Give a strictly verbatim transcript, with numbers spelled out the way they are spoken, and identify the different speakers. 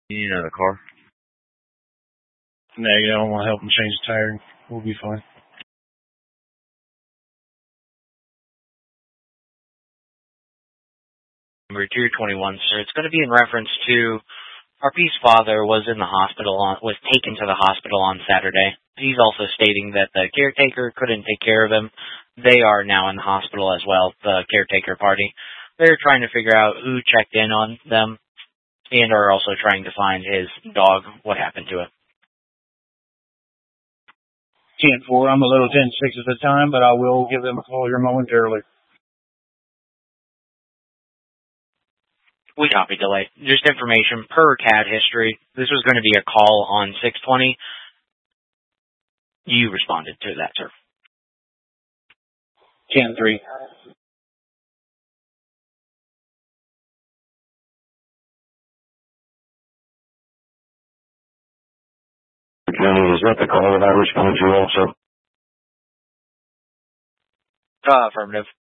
Speaker 1: You need another car?
Speaker 2: Negative. I don't want to help him change the tire. We'll be fine.
Speaker 3: Number two twenty-one, sir. It's going to be in reference to our P's father was in the hospital, on, was taken to the hospital on Saturday. He's also stating that the caretaker couldn't take care of him. They are now in the hospital as well, the caretaker party. They're trying to figure out who checked in on them and are also trying to find his dog, what happened to it.
Speaker 2: ten four, I'm a little ten six at the time, but I will give them a call here momentarily.
Speaker 3: We copy delay. Just information per C A D history. This was going to be a call on six twenty. You responded to that, sir.
Speaker 2: ten three.
Speaker 4: Johnny, is that the call that I responded to also?
Speaker 3: Uh, affirmative.